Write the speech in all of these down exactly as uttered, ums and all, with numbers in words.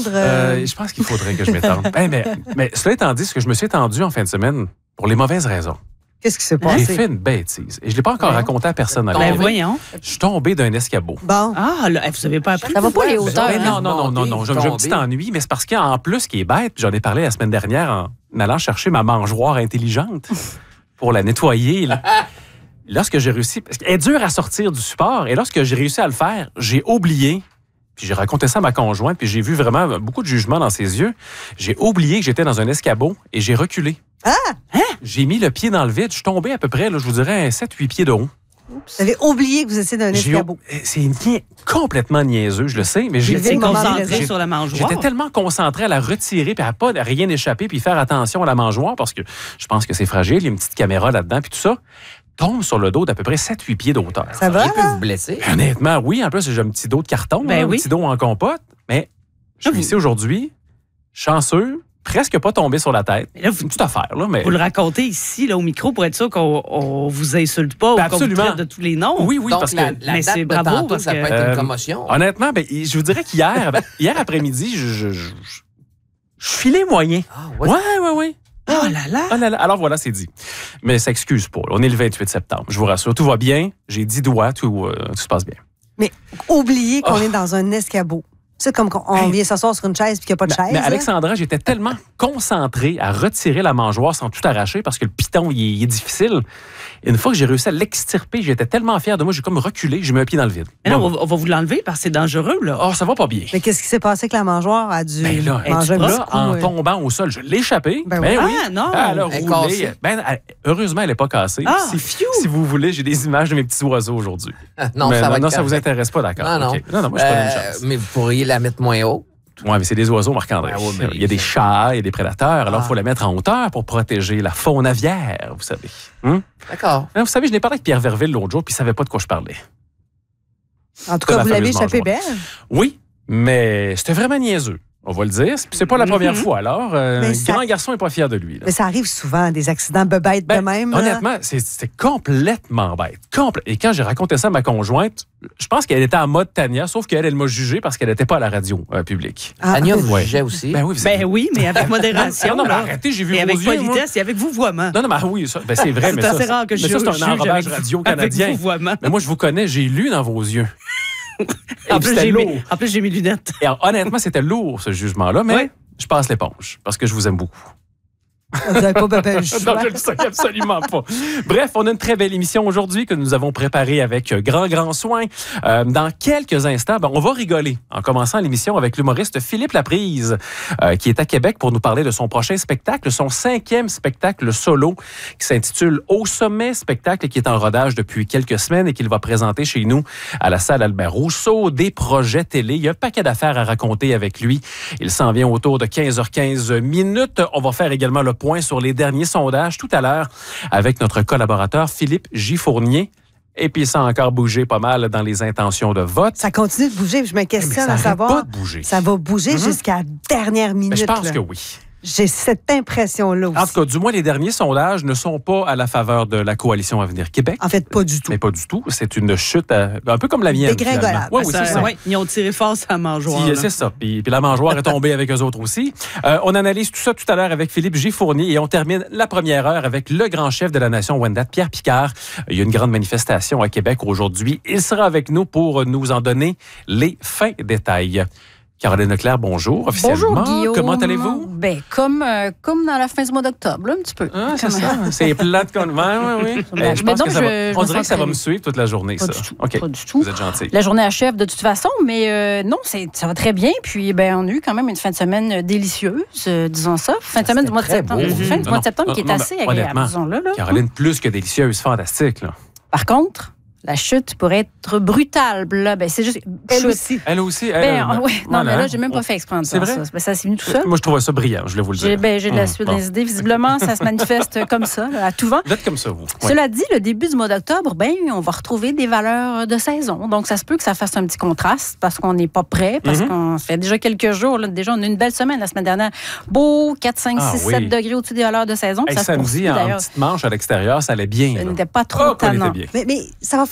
t'étendre? Euh... Euh, je pense qu'il faudrait que je m'étende. hey, mais, mais cela étant dit, ce que je me suis étendu en fin de semaine, pour les mauvaises raisons. Qu'est-ce qui s'est J'ai passé? fait une bêtise. Et je ne l'ai pas encore Ouais. raconté à personne. à Ben l'époque. voyons. Je suis tombé d'un escabeau. Bon. Ah, là, vous n'avez pas appris. Ça va pas les Ben, hauteurs. ben, hein? non, non, non, non, non. J'ai j'ai un petit ennui, mais c'est parce qu'en plus, ce qui est bête, j'en ai parlé la semaine dernière en allant chercher ma mangeoire intelligente pour la nettoyer. Là. Lorsque j'ai réussi, parce qu'elle est dure à sortir du support, et lorsque j'ai réussi à le faire, j'ai oublié, puis j'ai raconté ça à ma conjointe, puis j'ai vu vraiment beaucoup de jugement dans ses yeux. J'ai oublié que j'étais dans un escabeau et j'ai reculé. Ah! Hein? J'ai mis le pied dans le vide. Je suis tombé à peu près, là, je vous dirais, sept huit pieds de haut. Vous avez oublié que vous étiez dans un J'ai- escabeau. C'est nia- complètement niaiseux, je le sais, mais j'ai J'ai Vous étiez le moment de concentré raison. sur la mangeoire. J'étais tellement concentré à la retirer, puis à pas rien échapper, puis faire attention à la mangeoire, parce que je pense que c'est fragile, il y a une petite caméra là-dedans, puis tout ça, tombe sur le dos d'à peu près sept huit pieds de hauteur. Ça va? Il peut vous blesser. Honnêtement, oui, en plus, j'ai un petit dos de carton, Ben hein, oui. un petit dos en compote, mais je suis Ah, vous- ici aujourd'hui, chanceux, presque pas tombé sur la tête. Mais là, vous- C'est une petite affaire, là, mais... Vous le racontez ici, là, au micro, pour être sûr qu'on on vous insulte pas Ben ou qu'on vous absolument. traite de tous les noms. Oui, oui, Donc, parce que... la, la mais date c'est de bravo, tantôt, parce ça que- peut être Euh, une commotion. Honnêtement, ben, je vous dirais qu'hier, ben, hier après-midi, je, je, je, je, je filais moyen. Ah, Ouais, ouais. ouais, ouais. Oh là là! Ah là là. Alors voilà, c'est dit. Mais ça excuse pas. là. On est le vingt-huit septembre. Je vous rassure, tout va bien. J'ai dix doigts, tout, euh, tout se passe bien. Mais oubliez qu'on Oh. est dans un escabeau. Tu sais, comme qu'on- on Hey. vient s'asseoir sur une chaise puis qu'il n'y a pas de Mais, chaise. mais là. Alexandra, j'étais tellement concentré à retirer la mangeoire sans tout arracher parce que le piton, il est, il est difficile. Et une fois que j'ai réussi à l'extirper, j'étais tellement fier de moi, j'ai comme reculé, j'ai mis un pied dans le vide. Mais non, Bon. on va, on va vous l'enlever parce que c'est dangereux, là. Oh, ça va pas bien. Mais qu'est-ce qui s'est passé que la mangeoire a dû Ben là, manger un là, petit coup, en euh, tombant au sol, je l'ai échappé. Ben Ben, oui. oui. Ah, non! Elle a Elle est roulé. cassée. Ben, elle- heureusement, elle n'est pas cassée. Ah, si, phew! si vous voulez, j'ai des images de mes petits oiseaux aujourd'hui. Non, Mais ça va non, être non, ça vous correct. intéresse pas, d'accord. Non, non. OK. non, non, moi, je suis pas une Euh, chance. mais vous pourriez la mettre moins haut. Oui, mais c'est des oiseaux, Marc-André. Ah ouais, mais il y a des c'est- chats, il y a des prédateurs. Alors, il Ah. faut la mettre en hauteur pour protéger la faune aviaire, vous savez. Hum? D'accord. Hein, Vous savez, je n'ai parlé avec Pierre Verville l'autre jour, puis il ne savait pas de quoi je parlais. En tout Comme cas, la vous l'avez fameuse échappé mangeoire. belle. Oui, mais c'était vraiment niaiseux. On va le dire. Puis c'est pas la première Mhm. fois. Alors, euh, Mais un ça- grand garçon n'est pas fier de lui. là. Mais ça arrive souvent, des accidents bebêtes Ben, de même. là. Honnêtement, c'est c'est complètement bête. Complè- Et quand j'ai raconté ça à ma conjointe, je pense qu'elle était en mode Tania, sauf qu'elle, elle m'a jugé parce qu'elle n'était pas à la radio euh, publique. Ah, Tania vous ouais. jugeait aussi. Ben oui, vous Ben oui, mais avec modération. Non, non, mais là. arrêtez, j'ai vu Et vos avec yeux, moi. politesse et avec vouvoiement. Non, non, mais oui, ça, ben c'est vrai, C'est mais ça, assez rare que mais je ça, c'est juge un enrobage avec- radio-canadien. Avec vouvoiement. Mais moi, je vous connais, j'ai lu dans vos yeux. En Et puis plus, c'était j'ai lourd. mis, en plus, j'ai mis lunettes. Et alors, honnêtement, c'était lourd, ce jugement-là, mais Ouais. je passe l'éponge parce que je vous aime beaucoup. Vous n'avez pas bébé le Non, choix. je ne le sais absolument pas. Bref, on a une très belle émission aujourd'hui que nous avons préparée avec grand, grand soin. Euh, dans quelques instants, ben, on va rigoler en commençant l'émission avec l'humoriste Philippe Laprise, euh, qui est à Québec pour nous parler de son prochain spectacle, son cinquième spectacle solo qui s'intitule Au sommet, spectacle qui est en rodage depuis quelques semaines et qu'il va présenter chez nous à la salle Albert Rousseau, des projets télé. Il y a un paquet d'affaires à raconter avec lui. Il s'en vient autour de quinze heures quinze minutes. On va faire également le point sur les derniers sondages tout à l'heure avec notre collaborateur Philippe J. Fournier. Et puis, ça a encore bougé pas mal dans les intentions de vote. Ça continue de bouger. puis Je me Mais questionne ça à n'arrête savoir. pas de bouger. Ça va bouger Mhm. jusqu'à la dernière minute. Mais je pense là. que oui. J'ai cette impression-là aussi. En tout cas, du moins, les derniers sondages ne sont pas à la faveur de la coalition Avenir Québec. En fait, pas du tout. Mais pas du tout. C'est une chute euh, un peu comme la mienne. Dégringolade. Oui, oui, Ça- c'est ça. ouais, ils ont tiré fort sur la mangeoire. Puis, là. C'est ça. Puis, puis la mangeoire est tombée avec eux autres aussi. Euh, on analyse tout ça tout à l'heure avec Philippe J. Fournier et on termine la première heure avec le grand chef de la nation Wendat, Pierre Picard. Il y a une grande manifestation à Québec aujourd'hui. Il sera avec nous pour nous en donner les fins détails. Caroline Leclerc, bonjour. Officiellement. Bonjour, Guillaume. Comment allez-vous? Ben, comme, euh, comme dans la fin du mois d'octobre, là, un petit peu. Ah, c'est Comme- ça. C'est plate comme... Oui, oui, oui. Mais je pense donc, que ça je- va... je On me dirait que sens ça va très me bien. suivre toute la journée, Pas ça. du tout. OK. Pas du tout. Vous êtes gentil. La journée achève de toute façon, mais euh, non, c'est, ça va très bien. Puis, ben, on a eu quand même une fin de semaine délicieuse, euh, disons ça. Fin de semaine du mois de très septembre. beau. Fin du Non, mois de septembre non, qui est non, assez mais agréable, honnêtement, disons-le. Là. Caroline, plus que délicieuse, fantastique. Là. Par contre, la chute pourrait être brutale. Là, ben, c'est juste. Elle chute. aussi. Elle aussi, elle... Ben, elle- ouais, non, voilà. mais là, j'ai même pas fait exprès de C'est faire vrai? ça. Ben, ça s'est venu tout seul. Moi, je trouvais ça brillant, je voulais vous le J'ai, dire. ben, j'ai de la Hum, suite bon. des idées. Visiblement, ça se manifeste comme ça, là, à tout vent. Vous êtes comme ça, vous. Oui. Cela dit, le début du mois d'octobre, ben, on va retrouver des valeurs de saison. Donc, ça se peut que ça fasse un petit contraste parce qu'on n'est pas prêt, parce Mhm. qu'on ça fait déjà quelques jours. Là, déjà, on a une belle semaine la semaine dernière. Beau, quatre, cinq, Ah six, oui. sept degrés au-dessus des valeurs de saison. Hey, ça se samedi, poursuit, en d'ailleurs. petite manche à l'extérieur, ça allait bien. Ça là. n'était pas trop Oh, qu'on était tannant. bien. Mais, mais ça va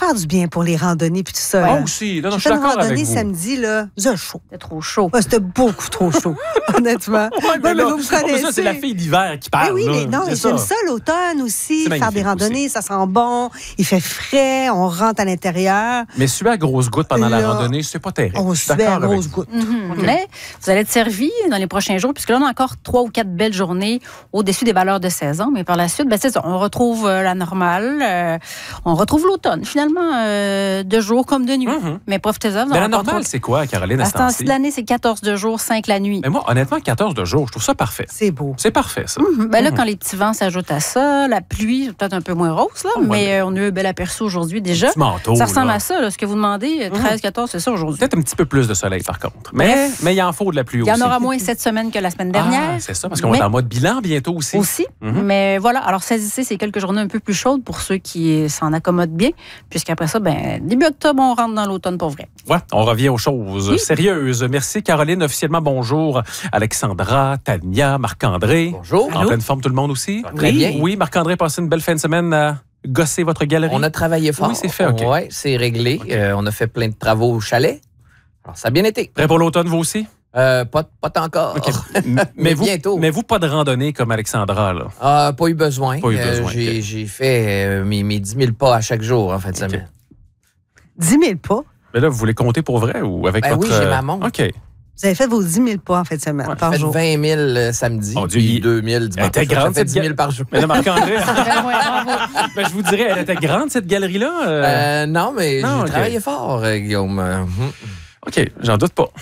faire du bien pour les randonnées puis tout ça. Moi là. aussi, non, non, J'ai je suis fait une d'accord avec randonnée vous. samedi, là. C'était chaud. C'était trop chaud. Ouais, c'était beaucoup trop chaud, honnêtement. Ouais, Ouais, mais là, vous me c'est pas connaissez. ça, c'est la fille d'hiver qui parle. Eh oui, mais là. non, C'est j'aime ça, l'automne aussi. C'est Faire magnifique des randonnées, ça sent bon. Il fait frais, on rentre à l'intérieur. Mais suer à grosses gouttes pendant la Là, randonnée, c'est pas terrible. On Je suis se fait à d'accord avec grosses vous. gouttes. Mhm. Mais vous allez être servi dans les prochains jours, puisque là, on a encore trois ou quatre belles journées au-dessus des valeurs de saison. Mais par la suite, ben, c'est ça, on retrouve euh, la normale. euh, on retrouve l'automne, finalement, euh, de jour comme de nuit. Mhm. Mais profitez-en. vous Mais avez la encore normale, trois- c'est quoi, Caroline, à À ce ce temps-ci temps-ci? de l'année, c'est quatorze de jour, cinq la nuit. Mais moi, honnêtement, quatorze de jour, je trouve ça parfait. C'est beau. C'est parfait, ça. Mhm. Ben là, Mhm. quand les petits vents s'ajoutent à ça, la pluie, c'est peut-être un peu moins rose, là, Oh, ouais, mais mais- euh, on a eu un bel aperçu aujourd'hui déjà. Petit manteau, Ça ressemble là. à ça, là, ce que vous demandez, treize quatorze, c'est ça aujourd'hui. Peut-être un petit peu plus de soleil, par contre. Mais, Bref. mais il en faut de la pluie Il y aussi. en aura moins cette semaine que la semaine dernière. Ah, c'est ça, parce qu'on va Mais- être en mode bilan bientôt aussi. Aussi. Mhm. Mais voilà, alors saisissez ces quelques journées un peu plus chaudes pour ceux qui s'en accommodent bien, puisqu'après ça, ben, début octobre, on rentre dans l'automne pour vrai. Ouais, on revient aux choses sérieuses. Merci, Caroline. Officiellement, bonjour. Alexandra, Tania, Marc-André. Bonjour. En pleine forme, tout le monde aussi? Très oui. bien. Oui, Marc-André, passé une belle fin de semaine à gosser votre galerie. On a travaillé fort. Oui, c'est fait, OK. Oui, c'est réglé. OK. Euh, on a fait plein de travaux au chalet. Alors, ça a bien été. Prêt pour l'automne, vous aussi? Euh, pas, pas encore. OK. Mais mais, vous, bientôt. mais vous, pas de randonnée comme Alexandra, là. Ah, pas eu besoin. Pas eu Euh, besoin, j'ai, OK. j'ai fait euh, mes, mes dix mille pas à chaque jour en fin de OK. semaine. dix mille pas. Mais là, vous voulez compter pour vrai ou avec Ben votre... oui, j'ai euh, ma montre. OK. Vous avez fait vos dix mille pas en fin de semaine, Ouais, par J'ai fait jour. vingt mille euh, samedi, Mon Dieu, puis il- deux mille dimanche. Elle était Ça grande, fait cette dix ga- mille par jour. Mais là, Marc-André, Vraiment, bravo. ben, je vous dirais, elle était grande, cette galerie-là? euh? Euh, non, mais Non, j'ai OK. travaillé fort, euh, Guillaume. Euh, hum. OK, j'en doute pas.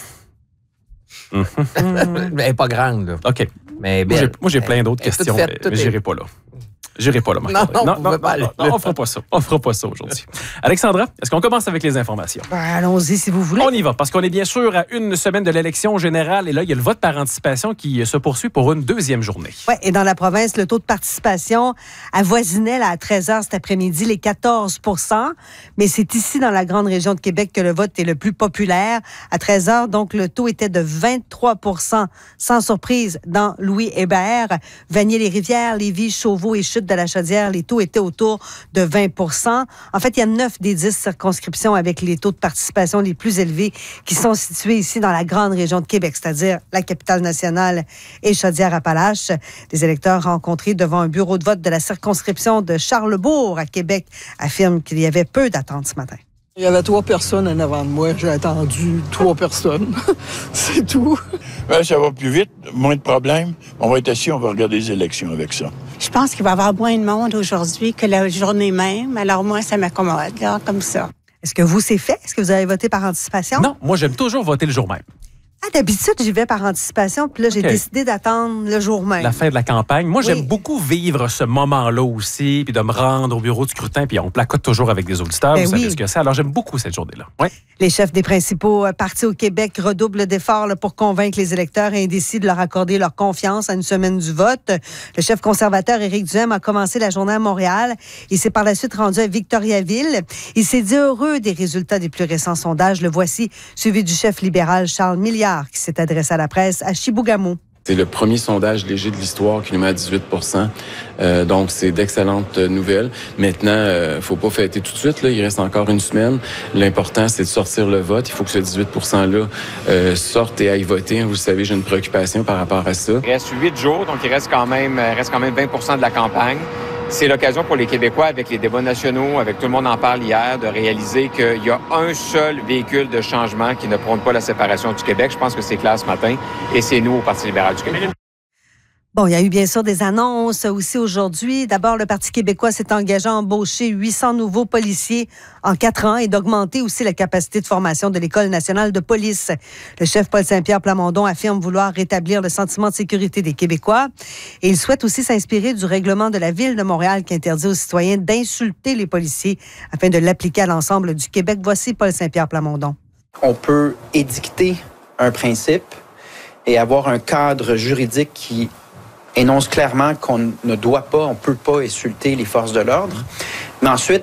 Mhm. Elle n'est pas grande, là. OK. Mais Moi, j'ai, belle. moi, j'ai plein d'autres Elle est toute questions, faite, mais, tout mais est- j'irai pas là. J'irai pas là, Marc. Non, non, vous pouvez pas aller non, là. on fera pas ça. On fera pas ça aujourd'hui. Alexandra, est-ce qu'on commence avec les informations? Ben, allons-y si vous voulez. On y va, parce qu'on est bien sûr à une semaine de l'élection générale et là, il y a le vote par anticipation qui se poursuit pour une deuxième journée. Ouais, et dans la province, le taux de participation avoisinait là, à treize heures cet après-midi les quatorze pour cent. Mais c'est ici, dans la grande région de Québec, que le vote est le plus populaire. À treize heures, donc, le taux était de vingt-trois pour cent. Sans surprise, dans Louis-Hébert, Vanier-les-Rivières, Lévis, Chauveau et Chute de la Chaudière, les taux étaient autour de vingt pour cent. En fait, il y a neuf des dix circonscriptions avec les taux de participation les plus élevés qui sont situés ici dans la grande région de Québec, c'est-à-dire la capitale nationale et Chaudière-Appalaches. Les électeurs rencontrés devant un bureau de vote de la circonscription de Charlesbourg à Québec affirment qu'il y avait peu d'attentes ce matin. Il y avait trois personnes en avant de moi. J'ai attendu trois personnes. C'est tout. Ben, ça va plus vite, moins de problèmes. On va être assis, on va regarder les élections avec ça. Je pense qu'il va y avoir moins de monde aujourd'hui que la journée même. Alors moi, ça m'accommode, là, comme ça. Est-ce que vous, c'est fait? Est-ce que vous avez voté par anticipation? Non, moi, j'aime toujours voter le jour même. Ah, d'habitude, j'y vais par anticipation, puis là, j'ai OK. décidé d'attendre le jour même. La fin de la campagne. Moi, j'aime Oui. beaucoup vivre ce moment-là aussi, puis de me rendre au bureau du scrutin, puis on placote toujours avec des auditeurs, Ben vous savez oui. ce que c'est. Alors, j'aime beaucoup cette journée-là. Ouais. Les chefs des principaux euh, partis au Québec redoublent d'efforts là, pour convaincre les électeurs indécis de leur accorder leur confiance à une semaine du vote. Le chef conservateur Éric Duhaime a commencé la journée à Montréal. Il s'est par la suite rendu à Victoriaville. Il s'est dit heureux des résultats des plus récents sondages. Le voici, suivi du chef libéral Charles Milliard, qui s'est adressé à la presse à Chibougamau. C'est le premier sondage léger de l'histoire qui nous met à dix-huit pour cent. Euh, donc, c'est d'excellentes nouvelles. Maintenant, euh, faut pas fêter tout de suite. Là. Il reste encore une semaine. L'important, c'est de sortir le vote. Il faut que ce dix-huit pour cent-là euh, sorte et aille voter. Vous savez, j'ai une préoccupation par rapport à ça. Il reste huit jours, donc il reste quand même, euh, reste quand même vingt pour cent de la campagne. C'est l'occasion pour les Québécois, avec les débats nationaux, avec tout le monde en parle hier, de réaliser qu'il y a un seul véhicule de changement qui ne prône pas la séparation du Québec. Je pense que c'est clair ce matin, et c'est nous au Parti libéral du Québec. Bon, il y a eu bien sûr des annonces aussi aujourd'hui. D'abord, le Parti québécois s'est engagé à embaucher huit cents nouveaux policiers en quatre ans et d'augmenter aussi la capacité de formation de l'École nationale de police. Le chef Paul Saint-Pierre Plamondon affirme vouloir rétablir le sentiment de sécurité des Québécois et il souhaite aussi s'inspirer du règlement de la Ville de Montréal qui interdit aux citoyens d'insulter les policiers afin de l'appliquer à l'ensemble du Québec. Voici Paul Saint-Pierre Plamondon. On peut édicter un principe et avoir un cadre juridique qui énonce clairement qu'on ne doit pas, on ne peut pas insulter les forces de l'ordre. Mais ensuite,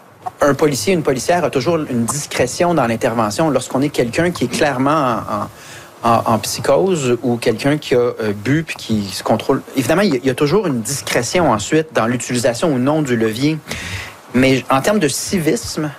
un policier, une policière a toujours une discrétion dans l'intervention lorsqu'on est quelqu'un qui est clairement en, en, en psychose ou quelqu'un qui a euh, bu puis qui se contrôle. Évidemment, il y, a, il y a toujours une discrétion ensuite dans l'utilisation ou non du levier. Mais en termes de civisme,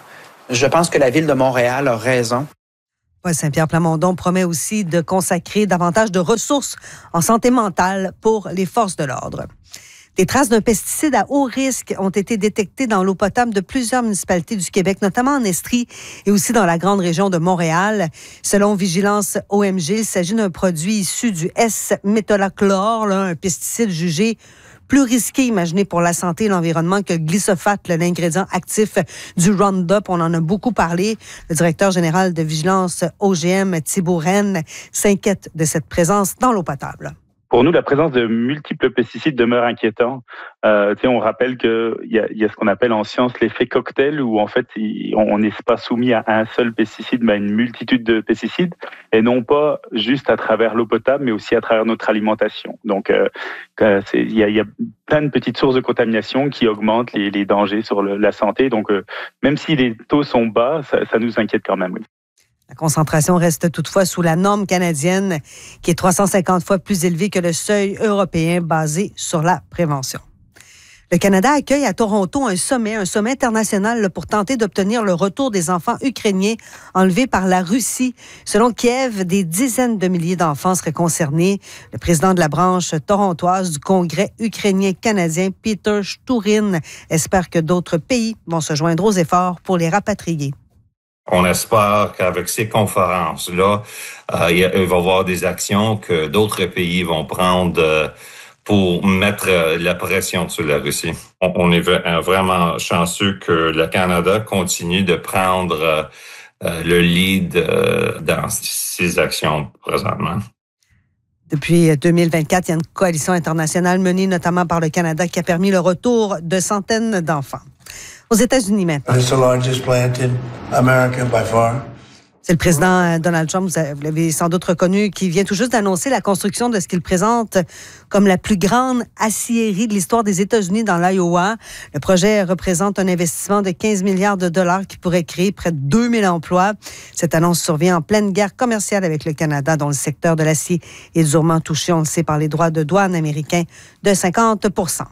Je pense que la Ville de Montréal a raison. Paul Saint-Pierre Plamondon promet aussi de consacrer davantage de ressources en santé mentale pour les forces de l'ordre. Des traces d'un pesticide à haut risque ont été détectées dans l'eau potable de plusieurs municipalités du Québec, notamment en Estrie et aussi dans la grande région de Montréal. Selon Vigilance O M G, il s'agit d'un produit issu du S-métolachlore, un pesticide jugé plus risqué, imaginé pour la santé et l'environnement que le glyphosate, l'ingrédient actif du Roundup. On en a beaucoup parlé. Le directeur général de Vigilance O G M, Thibault Rennes, s'inquiète de cette présence dans l'eau potable. Pour nous, la présence de multiples pesticides demeure inquiétant. Euh, on rappelle qu'il y a, y a ce qu'on appelle en science l'effet cocktail, où en fait, il, on n'est pas soumis à un seul pesticide, mais à une multitude de pesticides, et non pas juste à travers l'eau potable, mais aussi à travers notre alimentation. Donc, euh, il y a, y a plein de petites sources de contamination qui augmentent les, les dangers sur le, la santé. Donc, euh, même si les taux sont bas, ça, ça nous inquiète quand même, oui. La concentration reste toutefois sous la norme canadienne, qui est trois cent cinquante fois plus élevée que le seuil européen basé sur la prévention. Le Canada accueille à Toronto un sommet, un sommet international pour tenter d'obtenir le retour des enfants ukrainiens enlevés par la Russie. Selon Kiev, des dizaines de milliers d'enfants seraient concernés. Le président de la branche torontoise du Congrès ukrainien-canadien, Peter Shturin, espère que d'autres pays vont se joindre aux efforts pour les rapatrier. On espère qu'avec ces conférences-là, euh, il va y avoir des actions que d'autres pays vont prendre euh, pour mettre euh, la pression sur la Russie. On, on est vraiment chanceux que le Canada continue de prendre euh, euh, le lead euh, dans ces actions présentement. Depuis deux mille vingt-quatre, il y a une coalition internationale menée notamment par le Canada qui a permis le retour de centaines d'enfants. Aux États-Unis maintenant. It's the largest plant in America by far. C'est le président Donald Trump, vous l'avez sans doute reconnu, qui vient tout juste d'annoncer la construction de ce qu'il présente comme la plus grande aciérie de l'histoire des États-Unis dans l'Iowa. Le projet représente un investissement de quinze milliards de dollars qui pourrait créer près de deux mille emplois. Cette annonce survient en pleine guerre commerciale avec le Canada, dont le secteur de l'acier est durement touché, on le sait, par les droits de douane américains de cinquante pour cent.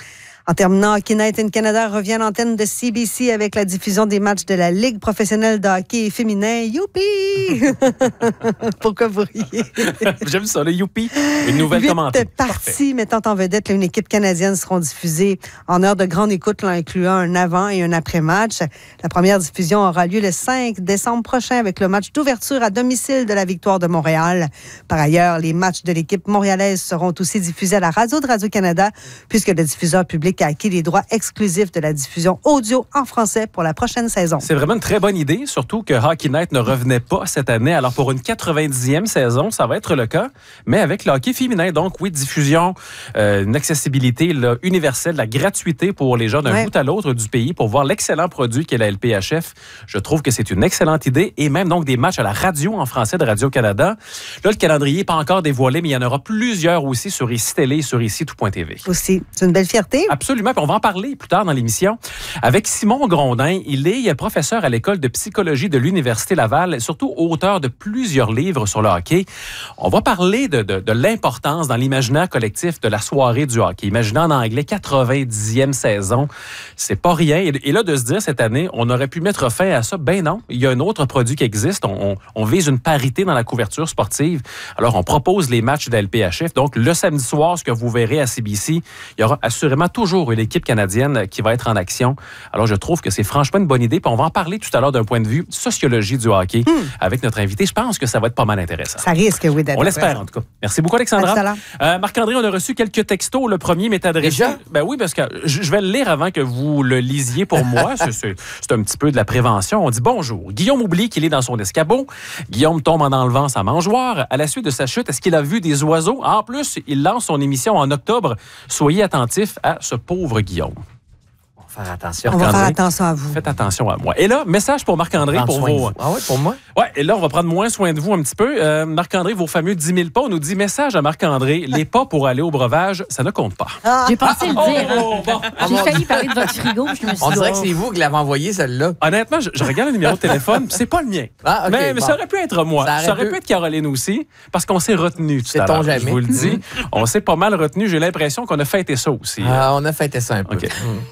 En terminant, Hockey Night in Canada revient à l'antenne de C B C avec la diffusion des matchs de la Ligue professionnelle de hockey féminin. Youpi! Pourquoi vous riez? J'aime ça, le youpi. Une nouvelle commentée. Huit parties mettant en vedette une équipe canadienne seront diffusées en heure de grande écoute, incluant un avant et un après-match. La première diffusion aura lieu le cinq décembre prochain avec le match d'ouverture à domicile de la Victoire de Montréal. Par ailleurs, les matchs de l'équipe montréalaise seront aussi diffusés à la radio de Radio-Canada, puisque le diffuseur public a acquis les droits exclusifs de la diffusion audio en français pour la prochaine saison. C'est vraiment une très bonne idée, surtout que Hockey Night ne revenait pas cette année. Alors, pour une quatre-vingt-dixième saison, ça va être le cas, mais avec le hockey féminin. Donc, oui, diffusion, euh, une accessibilité là, universelle, la gratuité pour les gens d'un ouais. bout à l'autre du pays pour voir l'excellent produit qu'est la L P H F. Je trouve que c'est une excellente idée. Et même donc des matchs à la radio en français de Radio-Canada. Là, le calendrier n'est pas encore dévoilé, mais il y en aura plusieurs aussi sur ici Télé et sur ici tout point T V. Aussi, c'est une belle fierté. Absolument, puis on va en parler plus tard dans l'émission avec Simon Grondin. Il est professeur à l'école de psychologie de l'Université Laval et surtout auteur de plusieurs livres sur le hockey. On va parler de, de, de l'importance dans l'imaginaire collectif de la soirée du hockey. Imaginez en anglais quatre-vingt-dixième saison, c'est pas rien. Et là, de se dire cette année, on aurait pu mettre fin à ça. Ben non, il y a un autre produit qui existe. On, on, on vise une parité dans la couverture sportive. Alors, on propose les matchs de la L P H F. Donc, le samedi soir, ce que vous verrez à C B C, il y aura assurément toujours une équipe canadienne qui va être en action. Alors, je trouve que c'est franchement une bonne idée. Puis on va en parler tout à l'heure d'un point de vue sociologie du hockey hmm. avec notre invité. Je pense que ça va être pas mal intéressant. Ça risque, oui, d'être. On l'espère, en tout cas. Merci beaucoup, Alexandra. Euh, Marc-André, on a reçu quelques textos. Le premier m'est adressé. Déjà? Ben oui, parce que je vais le lire avant que vous le lisiez pour moi. c'est, c'est, c'est un petit peu de la prévention. On dit bonjour. Guillaume oublie qu'il est dans son escabeau. Guillaume tombe en enlevant sa mangeoire. À la suite de sa chute, est-ce qu'il a vu des oiseaux? En plus, il lance son émission en octobre. Soyez attentifs à ce pauvre Guillaume. Faire attention. On va faire attention à vous. Faites attention à moi. Et là, message pour Marc-André. Prendre pour vos... Ah oui, pour moi? Oui, et là, on va prendre moins soin de vous un petit peu. Euh, Marc-André, vos fameux dix mille pas, on nous dit message à Marc-André. Les pas pour aller au breuvage, ça ne compte pas. Ah. J'ai pensé le dire. Hein. Oh, bon. J'ai failli parler de votre frigo. Je me suis On dit, dirait oh. que c'est vous qui l'avez envoyé, celle-là. Honnêtement, je, je regarde le numéro de téléphone, c'est pas le mien. Ah, okay, mais, mais bon. ça aurait pu être moi. Ça aurait, ça aurait pu... pu être Caroline aussi, parce qu'on s'est retenu tout à l'heure. jamais. Je vous le dis. On s'est pas mal retenu. J'ai l'impression qu'on a fêté ça aussi. Ah, on a fêté ça un peu. Okay. Mm. Êtes-vous sûr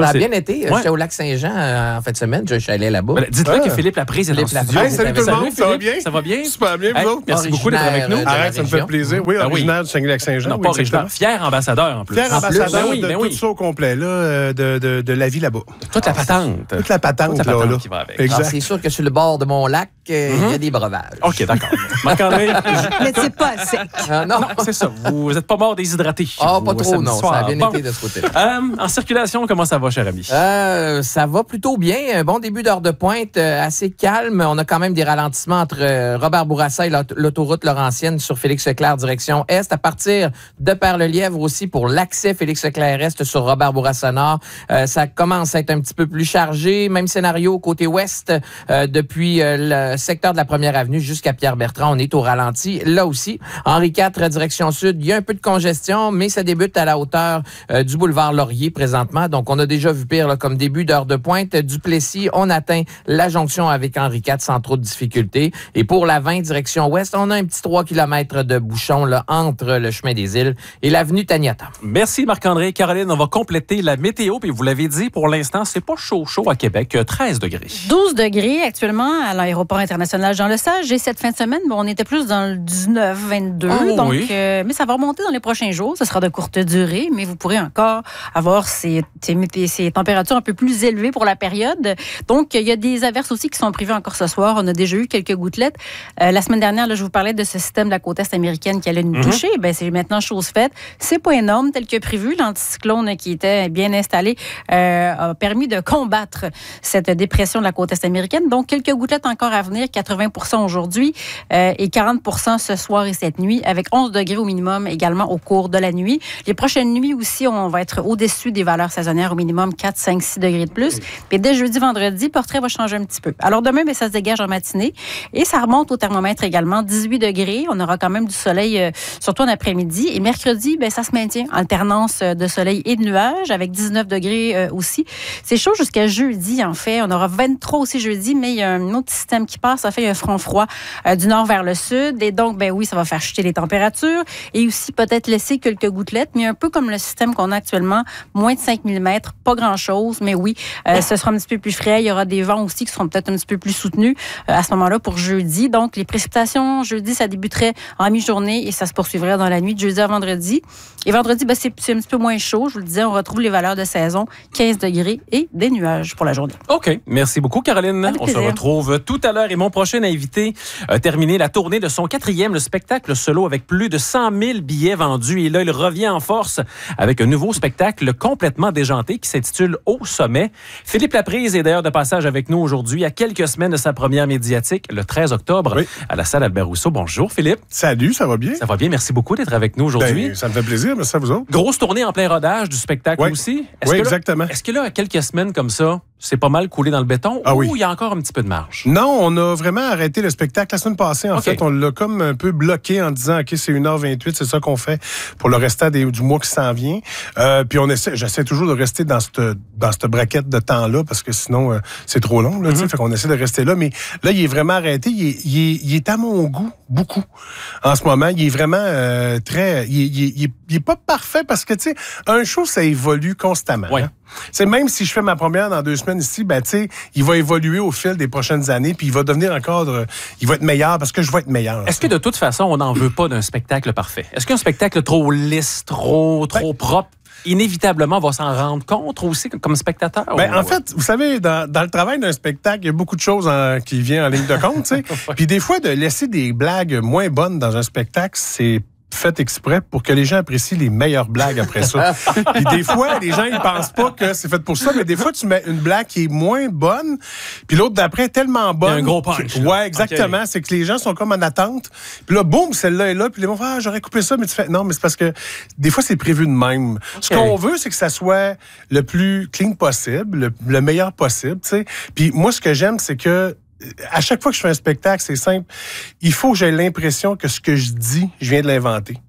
Ça a c'est- bien été. Ouais. J'étais au lac Saint-Jean euh, en fin de semaine. Je suis allé là-bas. Ben, dites-le Ah. que Philippe Laprise est dans le Philippe studio. Laprise. Hey, salut tout le monde, ça va Philippe? bien? Ça va bien? Super bien, vous Hey, autres? merci beaucoup d'être avec nous. Originaire, euh, Arrête, ça me fait région. plaisir. Oui, Ben oui. originaire du Saguenay-Lac-Saint-Jean. Non, oui, pas exactement. originaire. Fier ambassadeur, en plus. Fier En ambassadeur plus, ben oui, de ben tout oui. ça au complet, là, euh, de, de, de la vie là-bas. Toute la patente. Toute la patente, Toute la là, patente là. qui va avec. Exact. Alors, c'est sûr que sur le bord de mon lac, euh, il y a des breuvages. OK, d'accord. Marc-André, Mais c'est pas sec. Ah, non, non, c'est ça. Vous n'êtes pas mort déshydraté. Ah, vous, pas trop, samedi non. soir. Ça a bien Bon. été de ce côté. Euh, en circulation, comment ça va, cher ami? Euh, ça va plutôt bien. Un bon début d'heure de pointe, euh, assez calme. On a quand même des ralentissements entre euh, Robert Bourassa et l'aut- l'autoroute Laurentienne sur Félix-Leclerc, direction Est. À partir de Père-le-Lièvre aussi pour l'accès Félix-Leclerc Est sur Robert Bourassa Nord. Euh, ça commence à être un petit peu plus chargé. Même scénario côté Ouest, euh, depuis euh, le secteur de la Première Avenue jusqu'à Pierre-Bertrand. On est au ralenti. Là aussi, Henri quatre, direction Sud, il y a un peu de congestion, mais ça débute à la hauteur euh, du boulevard Laurier présentement. Donc, on a déjà vu pire là, comme début d'heure de pointe. Du Plessis, on atteint la jonction avec Henri quatre sans trop de difficultés. Et pour la vingt, direction Ouest, on a un petit trois kilomètres de bouchon là, entre le chemin des Îles et l'avenue Taniata. Merci Marc-André. Caroline, on va compléter la météo. Puis vous l'avez dit, pour l'instant, c'est pas chaud chaud à Québec. treize degrés. douze degrés actuellement à l'aéroport international Jean-Lesage. Et cette fin de semaine, bon, on était plus dans le dix-neuf, vingt-deux. Oh, donc, oui. euh, mais ça va remonter dans les prochains jours. Ce sera de courte durée, mais vous pourrez encore avoir ces, ces, ces températures un peu plus élevées pour la période. Donc, il y a des averses aussi qui sont prévues encore ce soir. On a déjà eu quelques gouttelettes. Euh, la semaine dernière, là, je vous parlais de ce système de la côte est américaine qui allait nous Mm-hmm. toucher. Ben, c'est maintenant chose faite. C'est pas énorme tel que prévu. L'anticyclone qui était bien installé euh, a permis de combattre cette dépression de la côte est américaine. Donc, quelques gouttelettes encore à venir, quatre-vingts pour cent aujourd'hui euh, et quarante pour cent ce soir et cette nuit, avec onze degrés au minimum également au cours de la nuit. Les prochaines nuits aussi, on va être au-dessus des valeurs saisonnières, au minimum quatre, cinq, six degrés de plus. Puis dès jeudi, vendredi, le portrait va changer un petit peu. Alors demain, bien, ça se dégage en matinée et ça remonte au thermomètre également, dix-huit degrés. On aura quand même du soleil, euh, surtout en après-midi. Et mercredi, bien, ça se maintient, alternance de soleil et de nuages, avec dix-neuf degrés euh, aussi. C'est chaud jusqu'à jeudi, en fait. On aura vingt-trois aussi jeudi, mais il y a un autre système qui passe. Ça fait un front froid euh, du nord vers le sud. Et donc, ben oui, ça va faire chuter les températures et aussi peut-être laisser quelques gouttelettes, mais un peu comme le système qu'on a actuellement, moins de cinq millimètres, pas grand-chose, mais oui, euh, ce sera un petit peu plus frais. Il y aura des vents aussi qui seront peut-être un petit peu plus soutenus euh, à ce moment-là pour jeudi. Donc, les précipitations, jeudi, ça débuterait en mi-journée et ça se poursuivrait dans la nuit de jeudi à vendredi. Et vendredi, ben, c'est, c'est un petit peu moins chaud. Je vous le disais, on retrouve les valeurs de saison, quinze degrés et des nuages pour la journée. OK. Merci beaucoup, Caroline. Avec On se plaisir. retrouve tout à l'heure. Et mon prochain invité a terminé la tournée de son quatrième le spectacle solo avec plus de cent mille billets vendus. Et là, il revient en force avec un nouveau spectacle complètement déjanté qui s'intitule Au sommet. Philippe Laprise est d'ailleurs de passage avec nous aujourd'hui à quelques semaines de sa première médiatique, le treize octobre, Oui. à la salle Albert Rousseau. Bonjour, Philippe. Salut, ça va bien? Ça va bien. Merci beaucoup d'être avec nous aujourd'hui. Ben, ça me fait plaisir, merci à vous autres. Grosse tournée en plein rodage du spectacle Oui. aussi. Oui, que là- exactement. Est-ce que là, à quelques semaines comme ça, c'est pas mal coulé dans le béton Ah ou oui. il y a encore un petit peu de marge? Non, on a vraiment arrêté le spectacle la semaine passée. En OK. fait, on l'a comme un peu bloqué en disant, OK, c'est une heure vingt-huit, c'est ça qu'on fait pour le restant des- du mois qui s'en vient. Euh, puis on essaie, j'essaie toujours de rester dans cette, dans cette braquette de temps-là parce que sinon, euh, c'est trop long. Là, tu sais. Fait qu'on essaie de rester là. Mais là, il est vraiment arrêté. Il est, il est, il est à mon goût, beaucoup, en ce moment. Il est vraiment euh, très... Il est, il est- il est- il est pas parfait parce que, tu sais, un show, ça évolue constamment. Ouais. hein. C'est même si je fais ma première dans deux semaines ici, ben tu sais, il va évoluer au fil des prochaines années, puis il va devenir encore, euh, il va être meilleur parce que je vais être meilleur. Est-ce que de toute façon, on n'en veut pas d'un spectacle parfait? Est-ce qu'un spectacle trop lisse, trop, trop propre, inévitablement, on va s'en rendre compte aussi comme spectateur? Ben, ou- en fait, vous savez, dans, dans le travail d'un spectacle, il y a beaucoup de choses en- qui viennent en ligne de compte, tu sais. Puis des fois, de laisser des blagues moins bonnes dans un spectacle, c'est fait exprès pour que les gens apprécient les meilleures blagues après ça. Puis des fois, les gens, ils pensent pas que c'est fait pour ça, mais des fois, tu mets une blague qui est moins bonne, puis l'autre d'après est tellement bonne. Il y a un gros punch, que- là. ouais, exactement. OK. C'est que les gens sont comme en attente. Puis là, boum, celle-là est là, puis les gens font, ah, j'aurais coupé ça, mais tu fais, non, mais c'est parce que des fois, c'est prévu de même. Ce qu'on veut, c'est que ça soit le plus clean possible, le, le meilleur possible, tu sais. Puis moi, ce que j'aime, c'est que à chaque fois que je fais un spectacle, c'est simple. Il faut que j'ai l'impression que ce que je dis, je viens de l'inventer.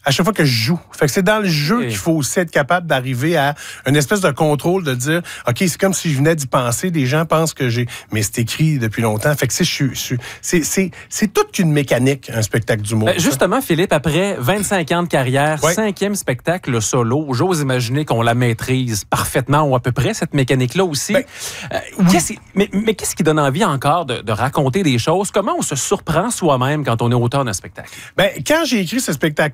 à chaque fois que je joue. Fait que c'est dans le jeu Oui. qu'il faut aussi être capable d'arriver à une espèce de contrôle, de dire, OK, c'est comme si je venais d'y penser. Des gens pensent que j'ai... Mais c'est écrit depuis longtemps. Fait que c'est, je suis, je suis- c'est, c'est, c'est toute une mécanique, un spectacle d'humour. Ben, justement, Philippe, après vingt-cinq ans de carrière, Ouais. cinquième spectacle solo, j'ose imaginer qu'on la maîtrise parfaitement ou à peu près, cette mécanique-là aussi. Ben, Euh, qu'est-ce qui- mais, mais qu'est-ce qui donne envie encore de, de raconter des choses? Comment on se surprend soi-même quand on est auteur d'un spectacle? Ben, quand j'ai écrit ce spectacle